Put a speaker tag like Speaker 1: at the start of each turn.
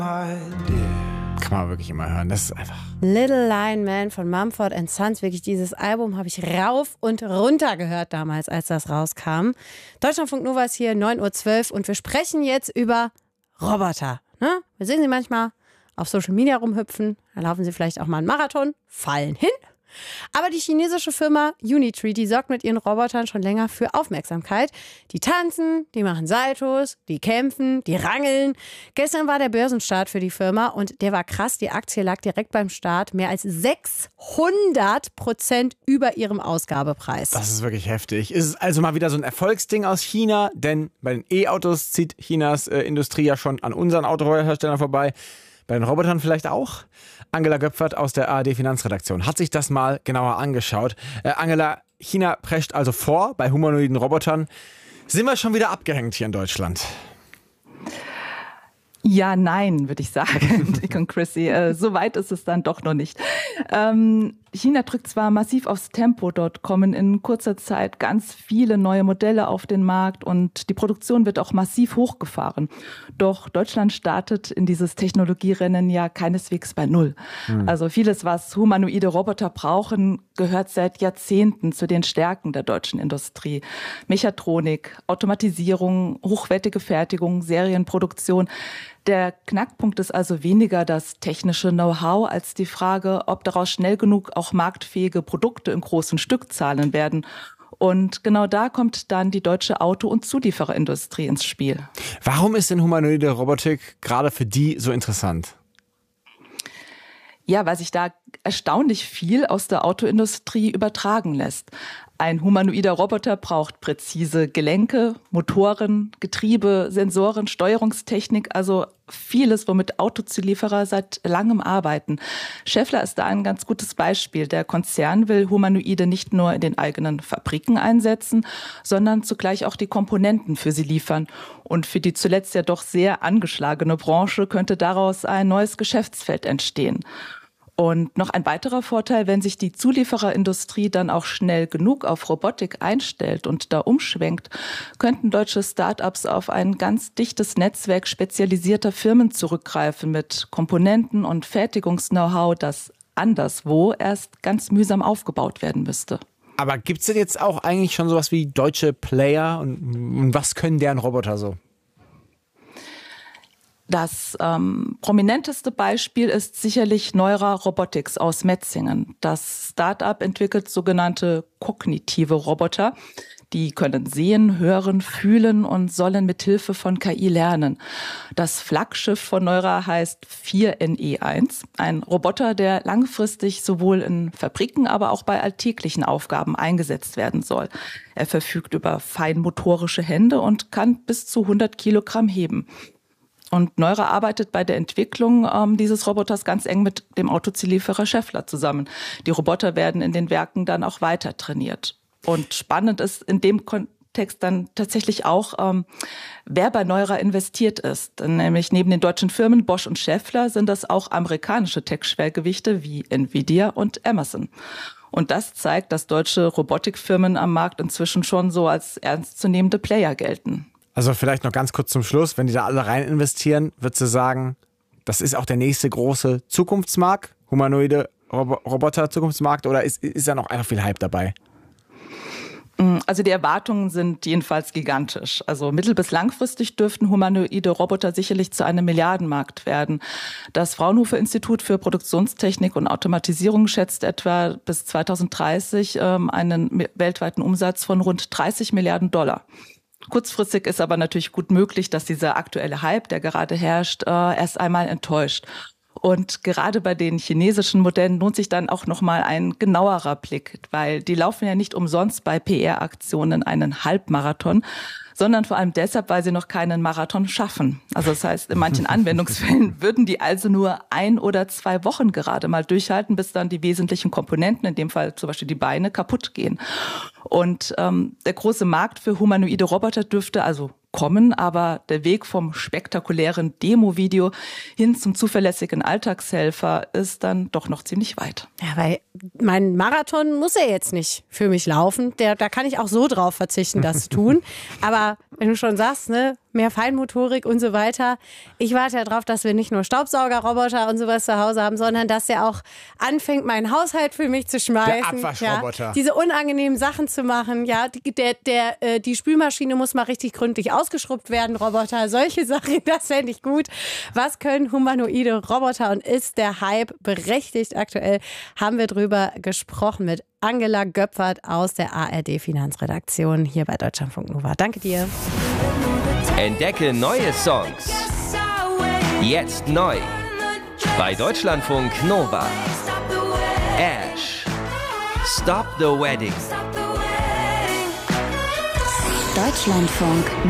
Speaker 1: Kann man wirklich immer hören. Das ist einfach...
Speaker 2: Little Lion Man von Mumford & Sons. Wirklich, dieses Album habe ich rauf und runter gehört damals, als das rauskam. Deutschlandfunk Nova ist hier, 9:12 Uhr. Und wir sprechen jetzt über Roboter. Ne? Wir sehen sie manchmal auf Social Media rumhüpfen. Da laufen sie vielleicht auch mal einen Marathon, fallen hin. Aber die chinesische Firma Unitree, die sorgt mit ihren Robotern schon länger für Aufmerksamkeit. Die tanzen, die machen Saltos, die kämpfen, die rangeln. Gestern war der Börsenstart für die Firma und der war krass. Die Aktie lag direkt beim Start mehr als 600% über ihrem Ausgabepreis.
Speaker 1: Das ist wirklich heftig. Ist also mal wieder so ein Erfolgsding aus China, denn bei den E-Autos zieht Chinas Industrie ja schon an unseren Autoherstellern vorbei. Bei den Robotern vielleicht auch? Angela Göpfert aus der ARD-Finanzredaktion hat sich das mal genauer angeschaut. Angela, China prescht also vor bei humanoiden Robotern. Sind wir schon wieder abgehängt hier in Deutschland?
Speaker 3: Ja, nein, würde ich sagen, Dick und Chrissy. So weit ist es dann doch noch nicht. China drückt zwar massiv aufs Tempo, dort kommen in kurzer Zeit ganz viele neue Modelle auf den Markt und die Produktion wird auch massiv hochgefahren. Doch Deutschland startet in dieses Technologierennen ja keineswegs bei Null. Also vieles, was humanoide Roboter brauchen, gehört seit Jahrzehnten zu den Stärken der deutschen Industrie. Mechatronik, Automatisierung, hochwertige Fertigung, Serienproduktion. Der Knackpunkt ist also weniger das technische Know-how als die Frage, ob daraus schnell genug auch marktfähige Produkte in großen Stückzahlen werden. Und genau da kommt dann die deutsche Auto- und Zuliefererindustrie ins Spiel.
Speaker 1: Warum ist denn humanoide Robotik gerade für die so interessant?
Speaker 3: Ja, weil sich da erstaunlich viel aus der Autoindustrie übertragen lässt. Ein humanoider Roboter braucht präzise Gelenke, Motoren, Getriebe, Sensoren, Steuerungstechnik, also vieles, womit Autozulieferer seit langem arbeiten. Schaeffler ist da ein ganz gutes Beispiel. Der Konzern will Humanoide nicht nur in den eigenen Fabriken einsetzen, sondern zugleich auch die Komponenten für sie liefern. Und für die zuletzt ja doch sehr angeschlagene Branche könnte daraus ein neues Geschäftsfeld entstehen. Und noch ein weiterer Vorteil, wenn sich die Zuliefererindustrie dann auch schnell genug auf Robotik einstellt und da umschwenkt, könnten deutsche Start-ups auf ein ganz dichtes Netzwerk spezialisierter Firmen zurückgreifen mit Komponenten und Fertigungs-Know-how, das anderswo erst ganz mühsam aufgebaut werden müsste.
Speaker 1: Aber gibt es denn jetzt auch eigentlich schon sowas wie deutsche Player und was können deren Roboter so?
Speaker 3: Das prominenteste Beispiel ist sicherlich Neura Robotics aus Metzingen. Das Start-up entwickelt sogenannte kognitive Roboter. Die können sehen, hören, fühlen und sollen mit Hilfe von KI lernen. Das Flaggschiff von Neura heißt 4NE1, ein Roboter, der langfristig sowohl in Fabriken, aber auch bei alltäglichen Aufgaben eingesetzt werden soll. Er verfügt über feinmotorische Hände und kann bis zu 100 Kilogramm heben. Und Neura arbeitet bei der Entwicklung dieses Roboters ganz eng mit dem Autozulieferer Schaeffler zusammen. Die Roboter werden in den Werken dann auch weiter trainiert. Und spannend ist in dem Kontext dann tatsächlich auch, wer bei Neura investiert ist. Nämlich neben den deutschen Firmen Bosch und Schaeffler sind das auch amerikanische Tech-Schwergewichte wie Nvidia und Amazon. Und das zeigt, dass deutsche Robotikfirmen am Markt inzwischen schon so als ernstzunehmende Player gelten.
Speaker 1: Also vielleicht noch ganz kurz zum Schluss, wenn die da alle rein investieren, würdest du sagen, das ist auch der nächste große Zukunftsmarkt, humanoide Roboter-Zukunftsmarkt, oder ist da noch einfach viel Hype dabei?
Speaker 3: Also die Erwartungen sind jedenfalls gigantisch. Also mittel- bis langfristig dürften humanoide Roboter sicherlich zu einem Milliardenmarkt werden. Das Fraunhofer-Institut für Produktionstechnik und Automatisierung schätzt etwa bis 2030 einen weltweiten Umsatz von rund 30 Milliarden $. Kurzfristig ist aber natürlich gut möglich, dass dieser aktuelle Hype, der gerade herrscht, erst einmal enttäuscht. Und gerade bei den chinesischen Modellen lohnt sich dann auch nochmal ein genauerer Blick, weil die laufen ja nicht umsonst bei PR-Aktionen einen Halbmarathon, sondern vor allem deshalb, weil sie noch keinen Marathon schaffen. Also das heißt, in manchen Anwendungsfällen würden die also nur 1 oder 2 Wochen gerade mal durchhalten, bis dann die wesentlichen Komponenten, in dem Fall zum Beispiel die Beine, kaputt gehen. Und der große Markt für humanoide Roboter dürfte also kommen, aber der Weg vom spektakulären Demo-Video hin zum zuverlässigen Alltagshelfer ist dann doch noch ziemlich weit.
Speaker 2: Ja, weil mein Marathon muss er jetzt nicht für mich laufen. Da kann ich auch so drauf verzichten, das zu tun. Aber wenn du schon sagst, ne, mehr Feinmotorik und so weiter. Ich warte ja drauf, dass wir nicht nur Staubsaugerroboter und sowas zu Hause haben, sondern dass er auch anfängt, meinen Haushalt für mich zu schmeißen.
Speaker 1: Der Abwaschroboter.
Speaker 2: Ja, diese unangenehmen Sachen zu machen. Ja, die Spülmaschine muss mal richtig gründlich ausgeschrubbt werden, Roboter. Solche Sachen, das fände ich gut. Was können humanoide Roboter und ist der Hype berechtigt? Aktuell haben wir drüber gesprochen mit Angela Göpfert aus der ARD-Finanzredaktion hier bei Deutschlandfunk Nova. Danke dir.
Speaker 4: Entdecke neue Songs. Jetzt neu. Bei Deutschlandfunk Nova. Ash. Stop the Wedding.
Speaker 5: Deutschlandfunk